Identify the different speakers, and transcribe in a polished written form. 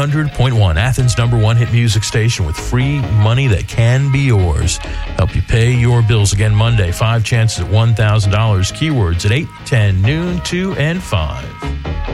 Speaker 1: 100.1, Athens' #1 hit music station with free money that can be yours. Help you pay your bills. Again, Monday, 5 chances at $1,000. Keywords at 8, 10, noon, 2, and 5.